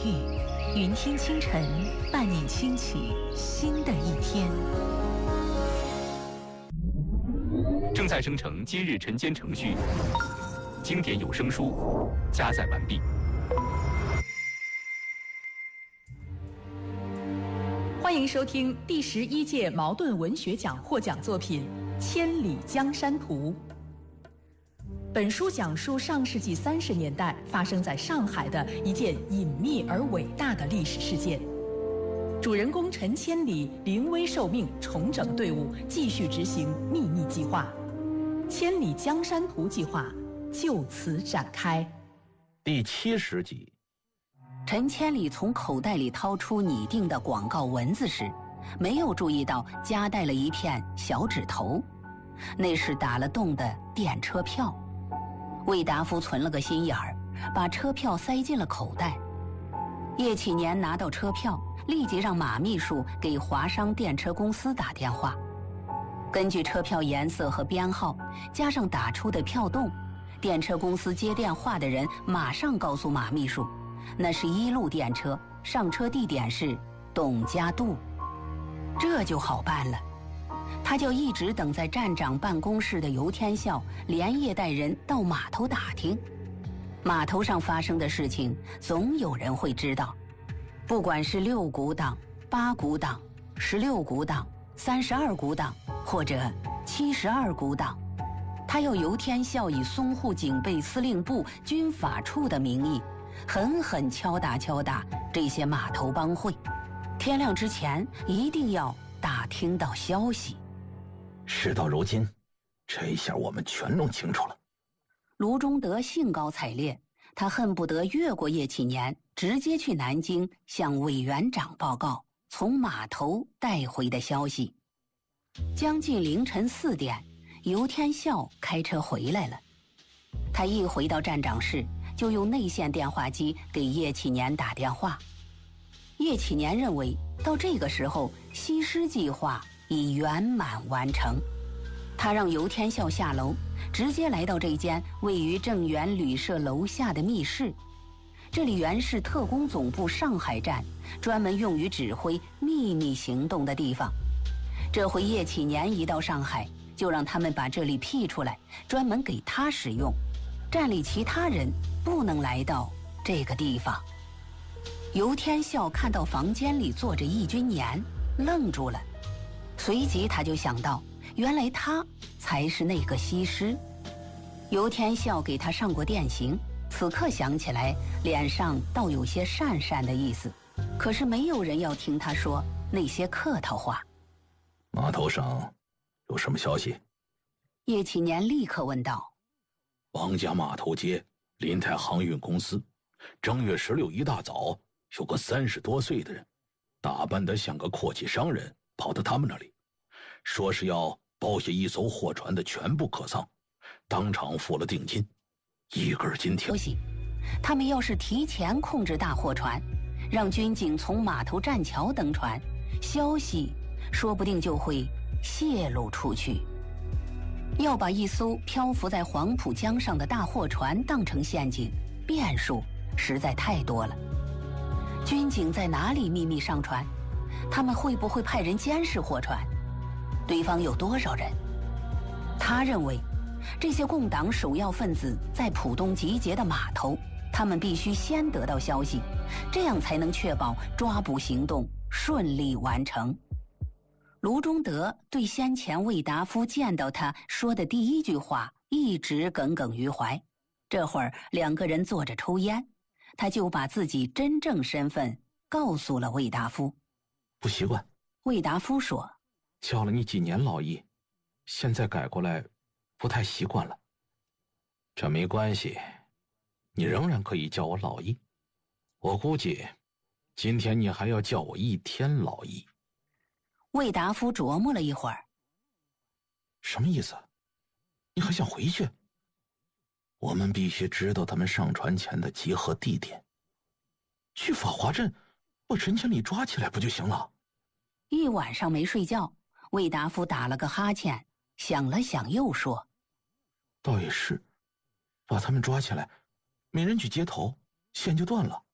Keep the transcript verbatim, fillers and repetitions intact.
遇，云听清晨伴你轻启新的一天。 正在生成今日晨间程序，经典有声书加载完毕。 欢迎收听第十一届茅盾文学奖获奖作品《千里江山图》。本书讲述上世纪三十年代发生在上海的一件隐秘而伟大的历史事件。主人公陈千里临危受命，重整队伍，继续执行秘密计划。千里江山图计划就此展开。 第七十集。 陈千里从口袋里掏出拟定的广告文字时，没有注意到夹带了一片小指头，那是打了洞的电车票。魏达夫存了个心眼儿，把车票塞进了口袋。叶启年拿到车票，立即让马秘书给华商电车公司打电话。根据车票颜色和编号，加上打出的票洞，电车公司接电话的人马上告诉马秘书，那是一路电车，上车地点是董家渡。这就好办了，他就一直等在站长办公室的游天笑连夜带人到码头打听。码头上发生的事情总有人会知道，不管是六股党、八股党、十六股党、三十二股党或者七十二股党，他要游天笑以淞沪警备司令部军法处的名义狠狠敲打敲打这些码头帮会，天亮之前一定要打听到消息。 事到如今，这下我们全弄清楚了。 卢中德兴高采烈，他恨不得越过叶启年，直接去南京向委员长报告从码头带回的消息。将近凌晨四点，游天笑开车回来了。他一回到站长室，就用内线电话机给叶启年打电话。叶启年认为到这个时候西施计划已圆满完成，他让游天笑下楼，直接来到这间位于正源旅社楼下的密室。这里原是特工总部上海站专门用于指挥秘密行动的地方。这回叶启年一到上海，就让他们把这里辟出来，专门给他使用，站里其他人不能来到这个地方。游天笑看到房间里坐着易君年，愣住了，随即他就想到，原来他才是那个西施。游天笑给他上过电刑，此刻想起来脸上倒有些讪讪的意思，可是没有人要听他说那些客套话。 码头上有什么消息？ 叶启年立刻问道。 王家码头街林泰航运公司，正月十六一大早，有个三十多岁的人，打扮得像个阔气商人，跑到他们那里，说是要包下一艘货船的全部客舱，当场付了定金，一根金条。 他们要是提前控制大货船，让军警从码头栈桥登船，消息说不定就会泄露出去。要把一艘漂浮在黄浦江上的大货船当成陷阱，变数实在太多了。军警在哪里秘密上船？他们会不会派人监视货船？对方有多少人？他认为这些共党首要分子在浦东集结的码头，他们必须先得到消息，这样才能确保抓捕行动顺利完成。卢中德对先前魏达夫见到他说的第一句话一直耿耿于怀。这会儿两个人坐着抽烟，他就把自己真正身份告诉了魏达夫。 不习惯。 魏达夫说， 叫了你几年老易，现在改过来不太习惯了。这没关系，你仍然可以叫我老易。我估计今天你还要叫我一天老易。 魏达夫琢磨了一会儿。 什么意思？你还想回去？ 我们必须知道他们上船前的集合地点。 去法华镇把陈千里抓起来不就行了？ 一晚上没睡觉，魏达夫打了个哈欠，想了想又说， 倒也是，把他们抓起来，没人去接头，线就断了。